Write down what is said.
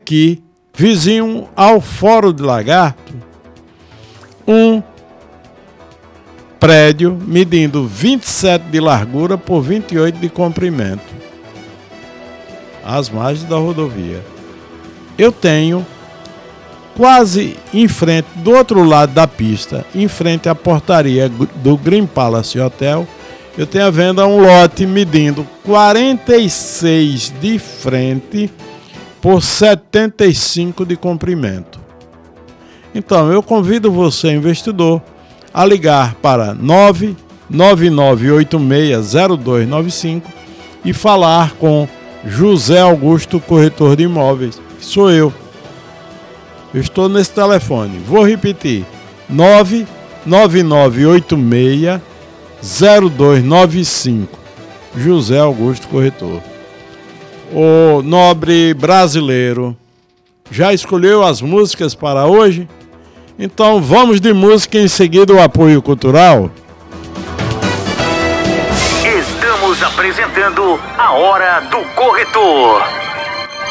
aqui, vizinho ao Fórum de Lagarto, um prédio medindo 27 de largura por 28 de comprimento, às margens da rodovia. Eu tenho quase em frente, do outro lado da pista, em frente à portaria do Green Palace Hotel, eu tenho à venda um lote medindo 46 de frente por 75 de comprimento. Então, eu convido você, investidor, a ligar para 999860295 e falar com José Augusto, corretor de imóveis, que sou eu. Eu estou nesse telefone. Vou repetir: 999860295. José Augusto, corretor. O nobre brasileiro já escolheu as músicas para hoje? Então vamos de música, em seguida o apoio cultural. Estamos apresentando a Hora do Corretor.